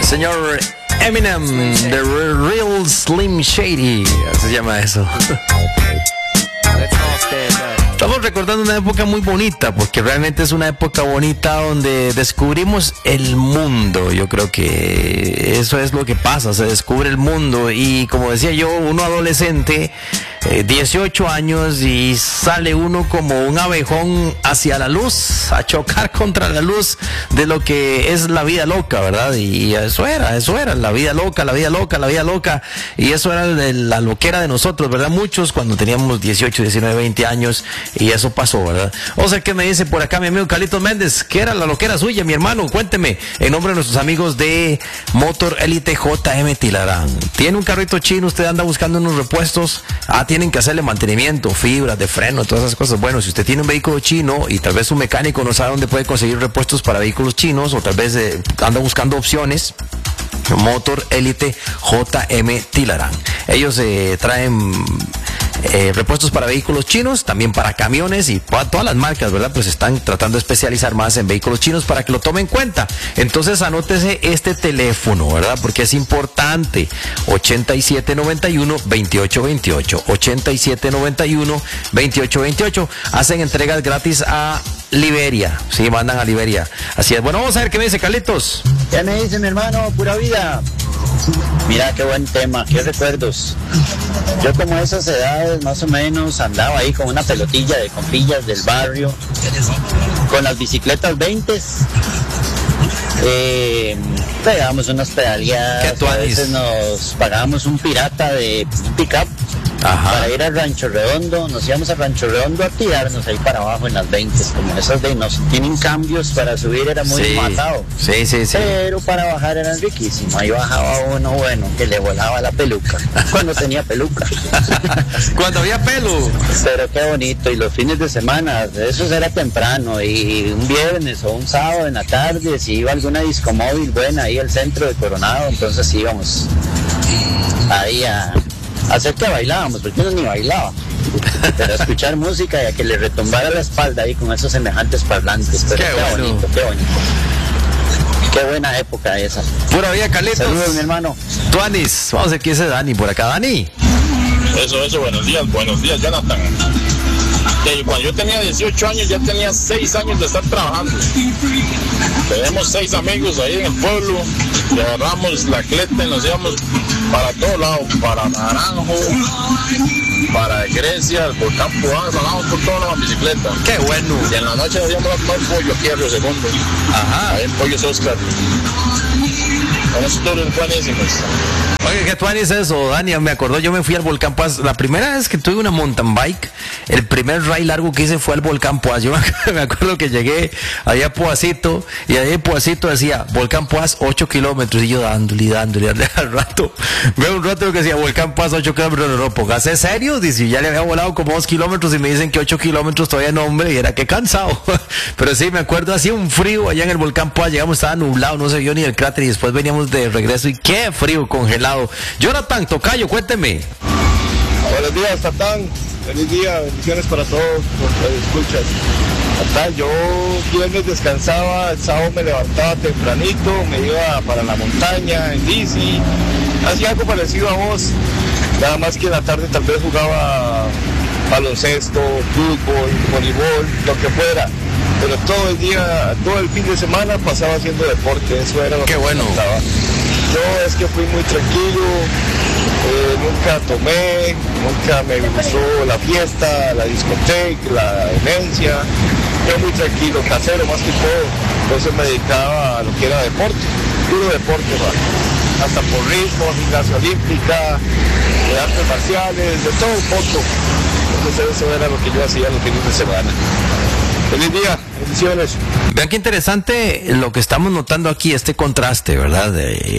Señor Eminem, The Real Slim Shady, así se llama eso. Estamos recordando una época muy bonita, porque realmente es una época bonita donde descubrimos el mundo. Yo creo que eso es lo que pasa, se descubre el mundo. Y como decía yo, uno adolescente, 18 años, y sale uno como un abejón hacia la luz, a chocar contra la luz de lo que es la vida loca, ¿verdad? Y eso era, la vida loca, la vida loca, la vida loca. Y eso era la loquera de nosotros, ¿verdad? Muchos cuando teníamos 18, 19, 20 años. Y eso pasó, ¿verdad? O sea, ¿qué me dice por acá mi amigo Carlitos Méndez? ¿Qué era la loquera suya, mi hermano? Cuénteme, en nombre de nuestros amigos de Motor Elite JM Tilarán. ¿Tiene un carrito chino? ¿Usted anda buscando unos repuestos? Tienen que hacerle mantenimiento, fibras de freno, todas esas cosas. Bueno, si usted tiene un vehículo chino y tal vez su mecánico no sabe dónde puede conseguir repuestos para vehículos chinos, o tal vez anda buscando opciones, Motor Elite JM Tilarán. Ellos traen repuestos para vehículos chinos, también para camiones, y para todas las marcas, ¿verdad? Pues están tratando de especializar más en vehículos chinos para que lo tomen en cuenta. Entonces anótese este teléfono, ¿verdad? Porque es importante. 8791-2828. 8791-2828. Hacen entregas gratis a Liberia. Sí, mandan a Liberia. Así es. Bueno, vamos a ver qué me dice Carlitos. Ya me dice mi hermano, pura vida. Mira qué buen tema, qué recuerdos. Yo como a esas edades más o menos andaba ahí con una pelotilla de compillas del barrio, con las bicicletas 20. Pegábamos unas pedaleadas, a veces nos pagábamos un pirata de un pick-up. Ajá. Para ir al Rancho Redondo, nos íbamos al Rancho Redondo a tirarnos ahí para abajo en las 20, como esas de nos tienen cambios, para subir era muy matado. Sí. Pero para bajar era riquísimo, ahí bajaba uno bueno, que le volaba la peluca, cuando tenía peluca. Cuando había pelo. Pero qué bonito, y los fines de semana, eso era temprano, y un viernes o un sábado en la tarde, si iba a alguna disco móvil buena ahí al centro de Coronado, entonces íbamos ahí a hacer que bailábamos, porque uno ni bailaba, pero a escuchar música y a que le retumbara la espalda ahí con esos semejantes parlantes. Pero qué bonito, qué bonito. Qué buena época esa. Pura vida, Carlitos. Saludos, mi hermano. Tuanis, vamos a ver quién es Dani por acá. Dani. Eso, buenos días, Jonathan. Cuando yo tenía 18 años, ya tenía 6 años de estar trabajando. Tenemos 6 amigos ahí en el pueblo, y agarramos la cleta y nos íbamos para todos lados, para Naranjo, para Grecia, el volcán Puan, salamos por todos lados en bicicleta. ¡Qué bueno! Y en la noche nos íbamos a tomar pollo aquí a Río Segundo. Ajá. Ahí en Pollos Oscar. Con esos toros buenísimos. Oye, ¿qué tú haces eso, Dani? Me acordó, yo me fui al Volcán Paz. La primera vez que tuve una mountain bike, el primer ride largo que hice fue al Volcán Paz. Yo me acuerdo que llegué allá a Poacito, y ahí en Poacito decía Volcán Paz 8 kilómetros, y yo dándole al rato. Veo un rato que decía Volcán Paz 8 kilómetros, no, póngase serio, dice, ya le había volado como 2 kilómetros y me dicen que 8 kilómetros todavía no, hombre, y era que cansado. Pero sí, me acuerdo, hacía un frío allá en el Volcán Paz, llegamos, estaba nublado, no se vio ni el cráter, y después veníamos de regreso, y qué frío, congelado. Jonathan, tocayo, cuénteme. Buenos días, Tatán. Feliz día, bendiciones para todos los que escuchas. Tatán, yo viernes descansaba, el sábado me levantaba tempranito, me iba para la montaña en bici, hacía algo parecido a vos, nada más que en la tarde tal vez jugaba baloncesto, fútbol, voleibol, lo que fuera. Pero todo el día, todo el fin de semana pasaba haciendo deporte, eso era lo que bueno. me gustaba. Yo es que fui muy tranquilo, nunca tomé, nunca me gustó la fiesta, la discoteca, la demencia. Yo muy tranquilo, casero más que todo. Entonces me dedicaba a lo que era deporte, puro deporte, ¿verdad? Hasta porrismo, gimnasia olímpica, artes marciales, de todo un poco. Entonces eso era lo que yo hacía los fines de semana. Feliz día, bendiciones. Vean qué interesante lo que estamos notando aquí, este contraste, ¿verdad?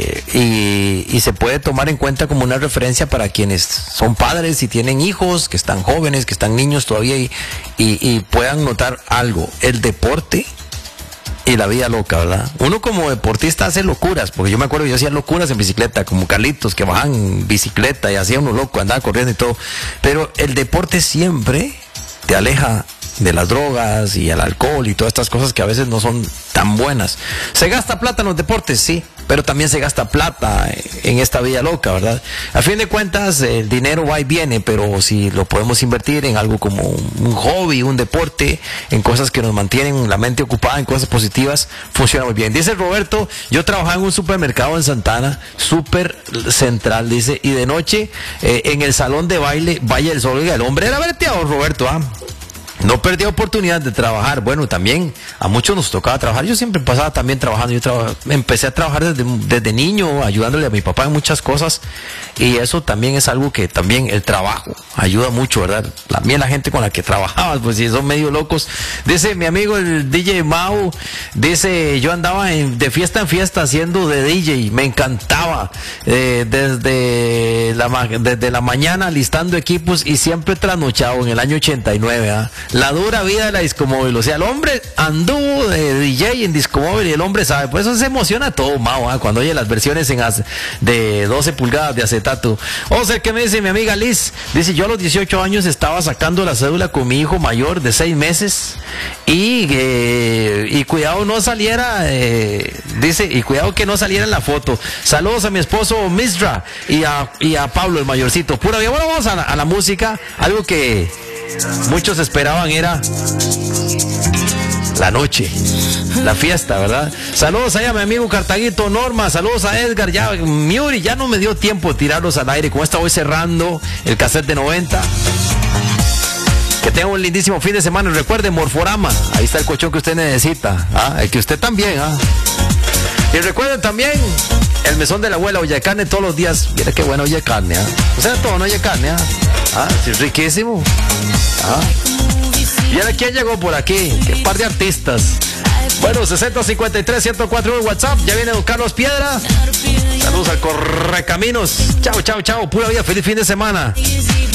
Y se puede tomar en cuenta como una referencia para quienes son padres y tienen hijos, que están jóvenes, que están niños todavía, y puedan notar algo, el deporte y la vida loca, ¿verdad? Uno como deportista hace locuras, porque yo me acuerdo que yo hacía locuras en bicicleta, como Carlitos, que bajaban en bicicleta y hacía uno loco, andaba corriendo y todo, pero el deporte siempre te aleja de las drogas y el alcohol y todas estas cosas que a veces no son tan buenas. Se gasta plata en los deportes, sí, pero también se gasta plata en esta vida loca, ¿verdad? A fin de cuentas, el dinero va y viene, pero si lo podemos invertir en algo como un hobby, un deporte, en cosas que nos mantienen la mente ocupada, en cosas positivas, funciona muy bien. Dice Roberto, yo trabajaba en un supermercado en Santana, súper central, dice, y de noche en el salón de baile, Valle del Sol, el hombre era verteado, Roberto, no perdí oportunidad de trabajar. Bueno, también a muchos nos tocaba trabajar. Yo siempre pasaba también trabajando. Empecé a trabajar desde niño, ayudándole a mi papá en muchas cosas. Y eso también es algo que también el trabajo ayuda mucho, ¿verdad? También la gente con la que trabajabas, pues si son medio locos. Dice mi amigo el DJ Mau, dice, yo andaba de fiesta en fiesta haciendo de DJ. Me encantaba. Desde la mañana listando equipos y siempre trasnochado en el año 89, La dura vida de la discomóvil. O sea, el hombre anduvo de DJ en discomóvil y el hombre sabe. Por eso se emociona todo, Mao, cuando oye las versiones de 12 pulgadas de acetato. O sea, ¿qué me dice mi amiga Liz? Dice, yo a los 18 años estaba sacando la cédula con mi hijo mayor de 6 meses y cuidado no saliera, dice, y cuidado que no saliera en la foto. Saludos a mi esposo Misra y a Pablo, el mayorcito. Pura vida. Bueno, vamos a la música. Algo que muchos esperaban era la noche, la fiesta, ¿verdad? Saludos allá a mi amigo Cartaguito, Norma, saludos a Edgar, ya Miuri, ya no me dio tiempo de tirarlos al aire, con esta voy cerrando el cassette de 90. Que tenga un lindísimo fin de semana, recuerde, Morforama, ahí está el colchón que usted necesita, el que usted también, Y recuerden también el mesón de la abuela, olla de carne todos los días. Mira qué bueno olla de carne, O sea, todo no olla de carne, sí, riquísimo. Y ahora, ¿quién llegó por aquí? Qué par de artistas. Bueno, 6053-1041 en WhatsApp. Ya viene don Carlos Piedra. Saludos al Correcaminos. Chao, chao, chao. Pura vida. Feliz fin de semana.